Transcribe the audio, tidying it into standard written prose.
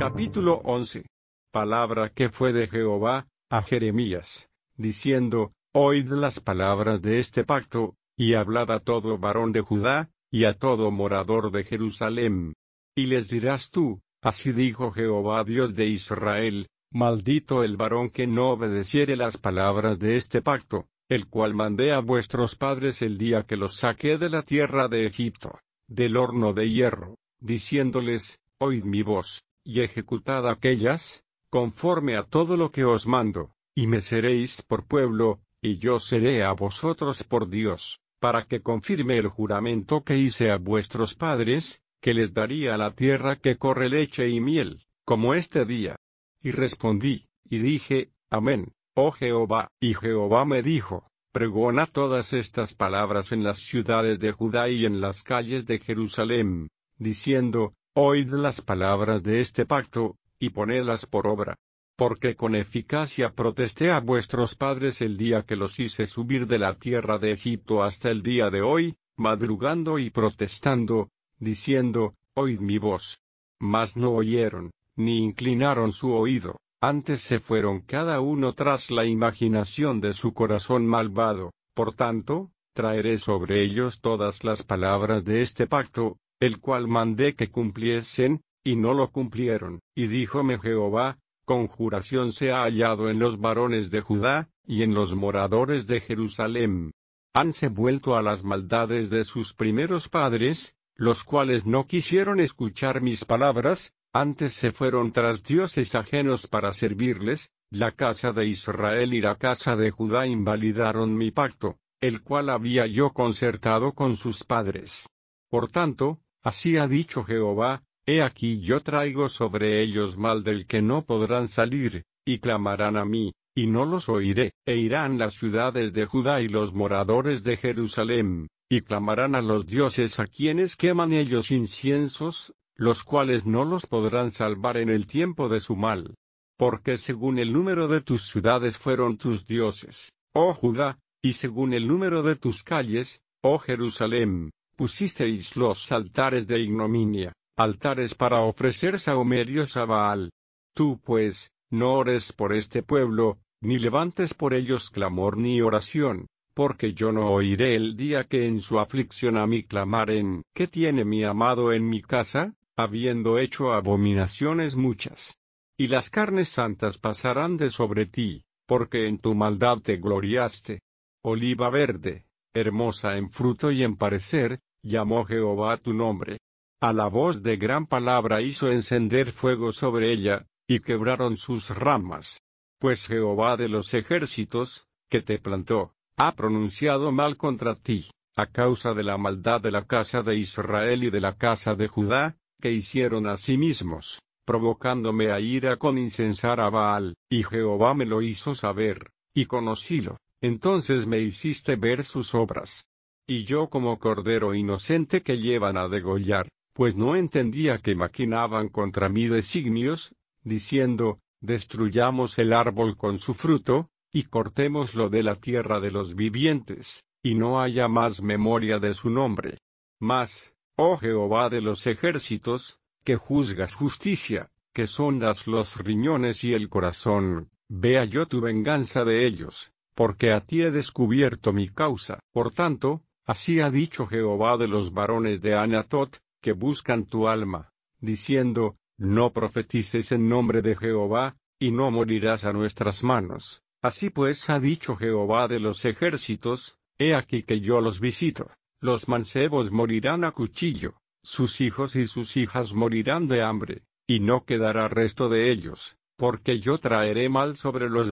Capítulo 11. Palabra que fue de Jehová a Jeremías, diciendo: Oíd las palabras de este pacto, y hablad a todo varón de Judá, y a todo morador de Jerusalén. Y les dirás tú: Así dijo Jehová Dios de Israel: Maldito el varón que no obedeciere las palabras de este pacto, el cual mandé a vuestros padres el día que los saqué de la tierra de Egipto, del horno de hierro, diciéndoles: Oíd mi voz, y ejecutad aquellas, conforme a todo lo que os mando, y me seréis por pueblo, y yo seré a vosotros por Dios, para que confirme el juramento que hice a vuestros padres, que les daría la tierra que corre leche y miel, como este día. Y respondí, y dije: Amén, oh Jehová. Y Jehová me dijo: Pregona todas estas palabras en las ciudades de Judá y en las calles de Jerusalén, diciendo: Oíd las palabras de este pacto, y ponedlas por obra. Porque con eficacia protesté a vuestros padres el día que los hice subir de la tierra de Egipto hasta el día de hoy, madrugando y protestando, diciendo: Oíd mi voz. Mas no oyeron, ni inclinaron su oído, antes se fueron cada uno tras la imaginación de su corazón malvado. Por tanto, traeré sobre ellos todas las palabras de este pacto, el cual mandé que cumpliesen, y no lo cumplieron. Y díjome Jehová: Conjuración se ha hallado en los varones de Judá, y en los moradores de Jerusalén. Hanse vuelto a las maldades de sus primeros padres, los cuales no quisieron escuchar mis palabras, antes se fueron tras dioses ajenos para servirles. La casa de Israel y la casa de Judá invalidaron mi pacto, el cual había yo concertado con sus padres. Por tanto, así ha dicho Jehová: He aquí yo traigo sobre ellos mal del que no podrán salir, y clamarán a mí, y no los oiré, e irán las ciudades de Judá y los moradores de Jerusalén, y clamarán a los dioses a quienes queman ellos inciensos, los cuales no los podrán salvar en el tiempo de su mal. Porque según el número de tus ciudades fueron tus dioses, oh Judá, y según el número de tus calles, oh Jerusalén, pusisteis los altares de ignominia, altares para ofrecer sahumerios a Baal. Tú pues, no ores por este pueblo, ni levantes por ellos clamor ni oración, porque yo no oiré el día que en su aflicción a mí clamaren. ¿Qué tiene mi amado en mi casa, habiendo hecho abominaciones muchas? Y las carnes santas pasarán de sobre ti, porque en tu maldad te gloriaste. Oliva verde, hermosa en fruto y en parecer, llamó Jehová tu nombre. A la voz de gran palabra hizo encender fuego sobre ella, y quebraron sus ramas. Pues Jehová de los ejércitos, que te plantó, ha pronunciado mal contra ti, a causa de la maldad de la casa de Israel y de la casa de Judá, que hicieron a sí mismos, provocándome a ira con incensar a Baal. Y Jehová me lo hizo saber, y conocílo. Entonces me hiciste ver sus obras. Y yo como cordero inocente que llevan a degollar, pues no entendía que maquinaban contra mí designios, diciendo: Destruyamos el árbol con su fruto, y cortémoslo de la tierra de los vivientes, y no haya más memoria de su nombre. Mas, oh Jehová de los ejércitos, que juzgas justicia, que sondas los riñones y el corazón, vea yo tu venganza de ellos, porque a ti he descubierto mi causa. Por tanto, así ha dicho Jehová de los varones de Anatot, que buscan tu alma, diciendo: No profetices en nombre de Jehová, y no morirás a nuestras manos. Así pues ha dicho Jehová de los ejércitos: He aquí que yo los visito. Los mancebos morirán a cuchillo, sus hijos y sus hijas morirán de hambre, y no quedará resto de ellos, porque yo traeré mal sobre los